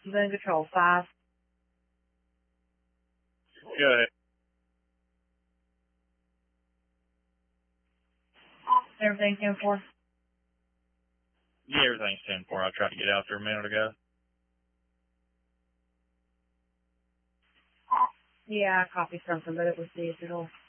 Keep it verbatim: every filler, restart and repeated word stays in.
Gun Control five. Go ahead. Everything ten four. Yeah, everything's ten four. I tried to get out there a minute ago. Yeah, I copied something, but it was digital.